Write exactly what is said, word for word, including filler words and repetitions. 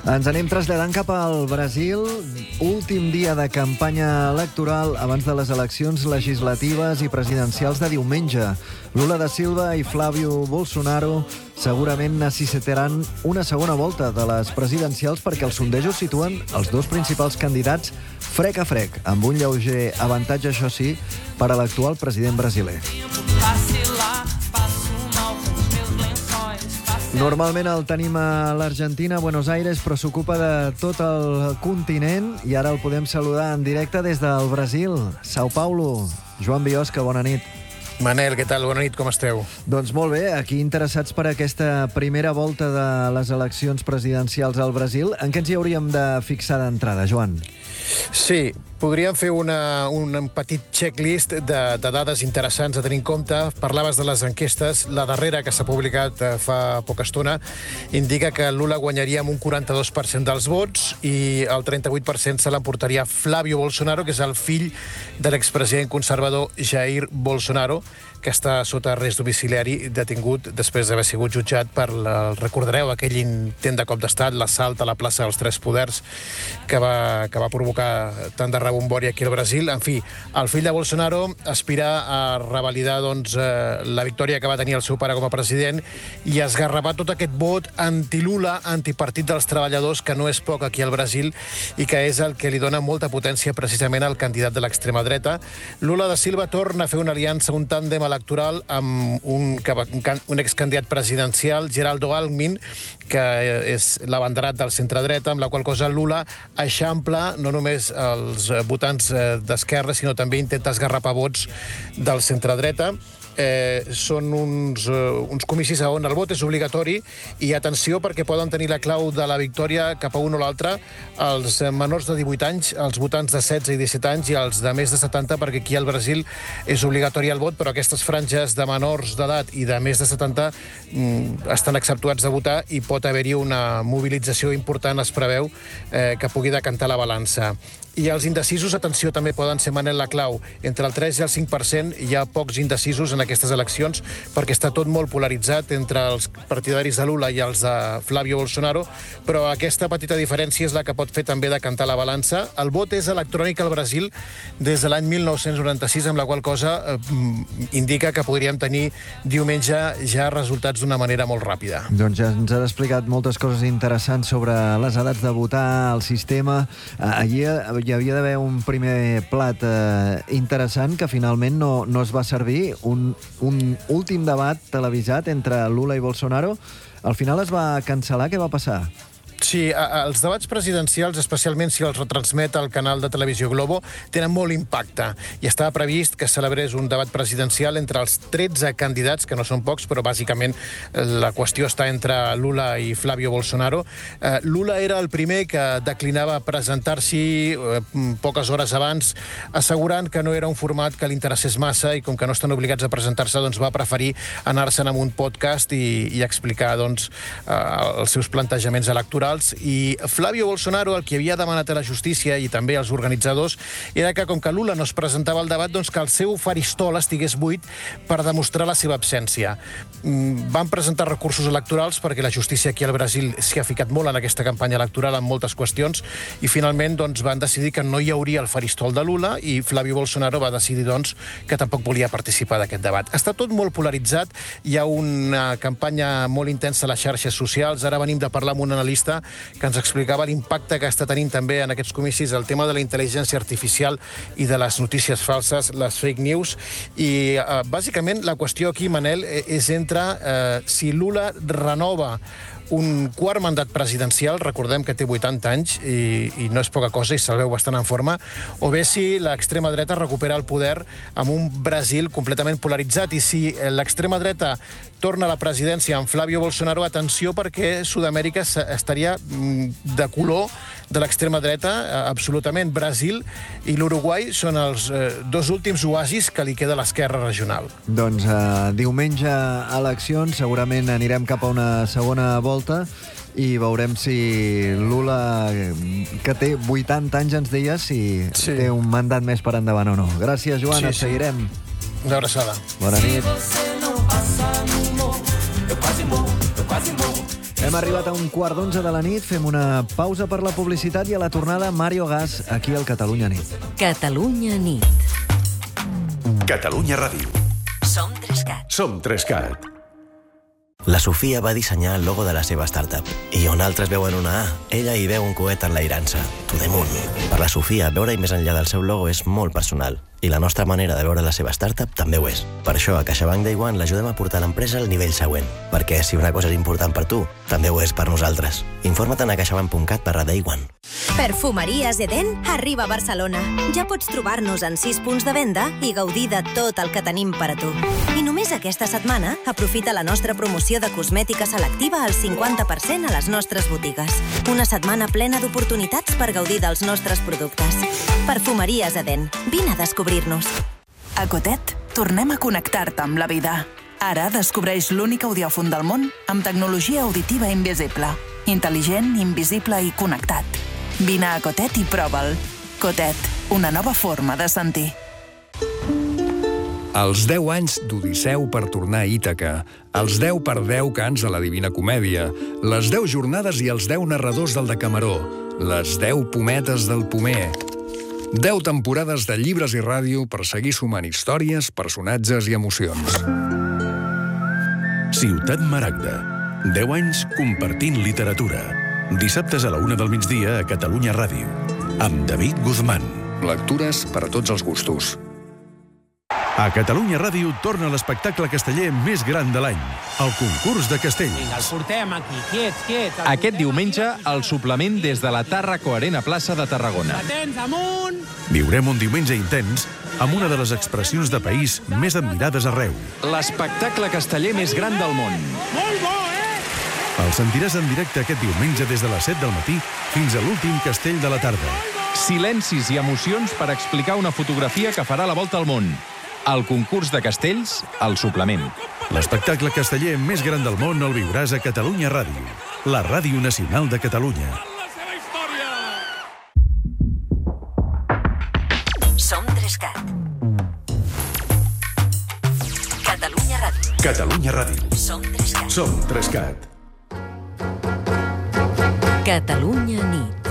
Ens anem traslladant cap al Brasil. Últim dia de campanya electoral abans de les eleccions legislatives i presidencials de diumenge. Lula da Silva i Flávio Bolsonaro segurament necessitaran una segona volta de les presidencials perquè els sondejos situen els dos principals candidats frec a frec, amb un lleuger avantatge, això sí, per a l'actual president brasiler. Normalment el tenim a l'Argentina, a Buenos Aires, però s'ocupa de tot el continent i ara el podem saludar en directe des del Brasil, São Paulo. Joan Biosca, bona nit. Manel, què tal? Bona nit, com esteu? Doncs molt bé, aquí interessats per aquesta primera volta de les eleccions presidencials al Brasil. En què ens hi hauríem de fixar d'entrada, Joan? Sí, podríem fer una, un petit checklist de, de dades interessants a tenir en compte. Parlaves de les enquestes. La darrera, que s'ha publicat fa poca estona, indica que Lula guanyaria amb un quaranta-dos per cent dels vots i el trenta-vuit per cent se l'emportaria Flávio Bolsonaro, que és el fill de l'expresident conservador Jair Bolsonaro, que està sota arrest domiciliari, detingut després d'haver sigut jutjat per, la, recordareu, aquell intent de cop d'estat, l'assalt a la plaça dels Tres Poders, que va, que va provocar tant de rebombori aquí al Brasil. En fi, el fill de Bolsonaro aspira a revalidar doncs, eh, la victòria que va tenir el seu pare com a president i esgarrapar tot aquest vot anti-Lula, antipartit dels treballadors, que no és poc aquí al Brasil i que és el que li dona molta potència precisament al candidat de l'extrema dreta. Lula da Silva torna a fer una aliança, un tàndem electoral amb un, un excandidat presidencial, Geraldo Alckmin, que és l'abanderat del centre-dreta, amb la qual cosa Lula eixampla no només els votants d'esquerra, sinó també intenta esgarrapar vots del centre-dreta. Eh, són uns, uh, uns comicis on el vot és obligatori i atenció perquè poden tenir la clau de la victòria cap a un o l'altre els menors de divuit anys, els votants de setze i disset anys i els de més de setanta, perquè aquí al Brasil és obligatori el vot, però aquestes franges de menors d'edat i de més de setanta mm, estan exceptuats de votar i pot haver-hi una mobilització important, es preveu, eh, que pugui decantar la balança. I els indecisos, atenció, també poden ser, Manel, la clau. Entre el tres i el cinc per cent hi ha pocs indecisos en aquestes eleccions perquè està tot molt polaritzat entre els partidaris de Lula i els de Flávio Bolsonaro, però aquesta petita diferència és la que pot fer també decantar la balança. El vot és electrònic al Brasil des de l'any mil nou-cents noranta-sis, amb la qual cosa eh, indica que podríem tenir diumenge ja resultats d'una manera molt ràpida. Doncs ja ens ha explicat moltes coses interessants sobre les edats de votar, el sistema. Allí hi havia d'haver un primer plat eh, interessant que finalment no, no es va servir, un, un últim debat televisat entre Lula i Bolsonaro. Al final es va cancel·lar. Què va passar? Sí, els debats presidencials, especialment si els retransmet el canal de televisió Globo, tenen molt impacte. I estava previst que celebrés un debat presidencial entre els tretze candidats, que no són pocs, però bàsicament la qüestió està entre Lula i Flávio Bolsonaro. Eh, Lula era el primer que declinava presentar-s'hi eh, poques hores abans, assegurant que no era un format que li interessés massa i com que no estan obligats a presentar-se, doncs va preferir anar-se'n amb un podcast i, i explicar doncs, eh, els seus plantejaments electorals. I Flávio Bolsonaro el que havia demanat a la justícia i també als organitzadors era que, com que Lula no es presentava al debat, doncs que el seu faristol estigués buit per demostrar la seva absència. Van presentar recursos electorals perquè la justícia aquí al Brasil s'hi ha ficat molt en aquesta campanya electoral en moltes qüestions i finalment doncs, van decidir que no hi hauria el faristol de Lula i Flávio Bolsonaro va decidir doncs, que tampoc volia participar d'aquest debat. Està tot molt polaritzat, hi ha una campanya molt intensa a les xarxes socials. Ara venim de parlar amb un analista que ens explicava l'impacte que està tenint també en aquests comicis el tema de la intel·ligència artificial i de les notícies falses, les fake news. I eh, bàsicament la qüestió aquí, Manel, és entre eh, si Lula renova un quart mandat presidencial, recordem que té vuitanta anys i, i no és poca cosa i se'l veu bastant en forma, o bé si l'extrema dreta recupera el poder amb un Brasil completament polaritzat. I si l'extrema dreta torna a la presidència amb Flávio Bolsonaro, atenció perquè Sud-amèrica estaria de color de l'extrema dreta, absolutament. Brasil i l'Uruguai són els eh, dos últims oasis que li queda a l'esquerra regional. Doncs eh, diumenge eleccions, segurament anirem cap a una segona volta i veurem si Lula, que té vuitanta anys, ens deies, si sí. té un mandat més per endavant o no. Gràcies, Joan, sí, et seguirem. Sí. Una abraçada. Bona nit. Hem arribat a un quart d'onze de la nit, fem una pausa per la publicitat i a la tornada Mario Gas aquí al Catalunya Nit. Catalunya Nit. Catalunya Ràdio. Som Trescat. Som Trescat. La Sofia va dissenyar el logo de la seva startup i on altres veuen una A, ella hi veu un coet enlairant-se, to the moon. Per la Sofia, veure-hi més enllà del seu logo és molt personal i la nostra manera de veure la seva startup també ho és. Per això, a CaixaBank Day One l'ajudem a portar l'empresa al nivell següent, perquè si una cosa és important per tu, també ho és per nosaltres. Informa't a caixabank punt cat barra day one. Perfumeries Eden arriba a Barcelona. Ja pots trobar-nos en sis punts de venda i gaudir de tot el que tenim per a tu. I només aquesta setmana aprofita la nostra promoció de cosmètica selectiva al cinquanta per cent a les nostres botigues. Una setmana plena d'oportunitats per gaudir dels nostres productes. Perfumeries Eden. Vine a descobrir-nos. A Cotet, tornem a connectar-te amb la vida. Ara descobreix l'únic audiòfon del món amb tecnologia auditiva invisible. Intel·ligent, invisible i connectat. Vine a Cotet i prova'l. Cotet, una nova forma de sentir. Els deu anys d'Odisseu per tornar a Ítaca, els deu per deu cants a la Divina Comèdia, les deu jornades i els deu narradors del Decameró, les deu pometes del Pomer, deu temporades de llibres i ràdio per seguir sumant històries, personatges i emocions. Ciutat Maragda. deu anys compartint literatura. Dissabtes a la una del migdia a Catalunya Ràdio. Amb David Guzmán. Lectures per a tots els gustos. A Catalunya Ràdio torna l'espectacle casteller més gran de l'any, el concurs de castells. Vinga, el portem aquí, quiets, quiets. Aquest diumenge, el suplement des de la Tàrraco Arena Plaça de Tarragona. Atents, amunt! Viurem un diumenge intens amb una de les expressions de país més admirades arreu. L'espectacle casteller més gran del món. Molt bo, eh? El sentiràs en directe aquest diumenge des de les set del matí fins a l'últim castell de la tarda. Silencis i emocions per explicar una fotografia que farà la volta al món. El concurs de castells, el suplement. L'espectacle casteller més gran del món el viuràs a Catalunya Ràdio, la ràdio nacional de Catalunya. Som Trescat. Catalunya Ràdio. Catalunya Ràdio. Som Trescat. Som Trescat. Catalunya Nit.